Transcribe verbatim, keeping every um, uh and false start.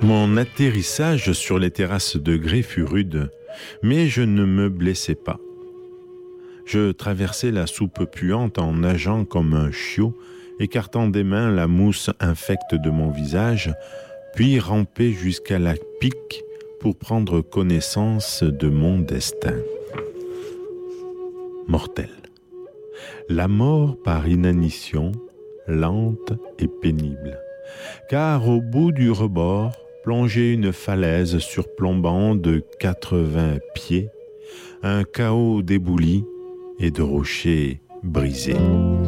Mon atterrissage sur les terrasses de grès fut rude, mais je ne me blessai pas. Je traversai la soupe puante en nageant comme un chiot, écartant des mains la mousse infecte de mon visage, puis rampai jusqu'à la pique pour prendre connaissance de mon destin. Mortel. La mort par inanition, lente et pénible, car au bout du rebord, plongeait une falaise surplombant de quatre-vingts pieds, un chaos d'éboulis et de rochers brisés.